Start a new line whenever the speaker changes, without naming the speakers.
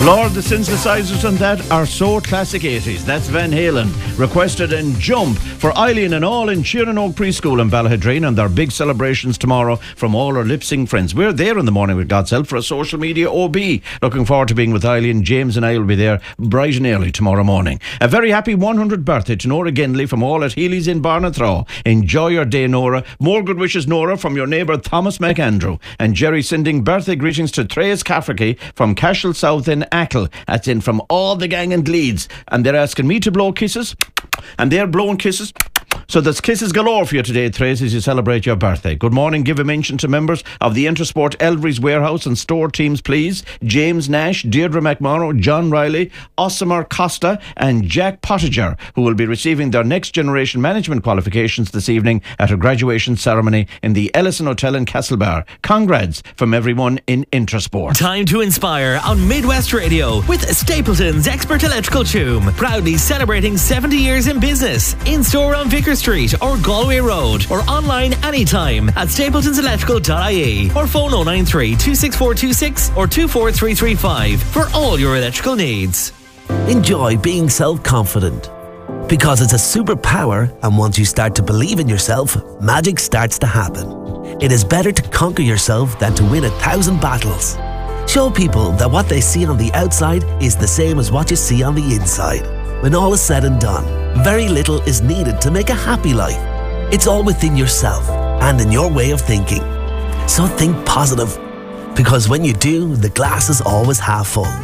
Lord, the synthesizers on that are so classic 80s. That's Van Halen. Requested in Jump for Eileen and all in Sheeran Oak Preschool in Ballahadreen, and their big celebrations tomorrow from all our lip sync friends. We're there in the morning with God's help for a social media OB. Looking forward to being with Eileen. James and I will be there bright and early tomorrow morning. A very happy 100th birthday to Nora Gendley from all at Healy's in Barnathraw. Enjoy your day, Nora. More good wishes, Nora, from your neighbour Thomas McAndrew. And Jerry sending birthday greetings to Trace Cafferty from Cashel South in Ackle. That's in from all the gang and Leeds. And they're asking me to blow kisses, and they're blowing kisses. So there's kisses galore for you today, Trace, as you celebrate your birthday. Good morning. Give a mention to members of the Intersport Elvery's warehouse and store teams, please. James Nash, Deirdre McMorrow, John Riley, Osimar Costa and Jack Pottinger, who will be receiving their next generation management qualifications this evening at a graduation ceremony in the Ellison Hotel in Castlebar. Congrats from everyone in Intersport.
Time to inspire on Midwest Radio with Stapleton's Expert Electrical Choom. Proudly celebrating 70 years in business. In store on Vicar Street or Galway Road, or online anytime at stapletonselectrical.ie or phone 093 26426 or 24335 for all your electrical needs.
Enjoy being self-confident, because it's a superpower, and once you start to believe in yourself, magic starts to happen. It is better to conquer yourself than to win 1,000 battles. Show people that what they see on the outside is the same as what you see on the inside. When all is said and done, very little is needed to make a happy life. It's all within yourself and in your way of thinking. So think positive, because when you do, the glass is always half full.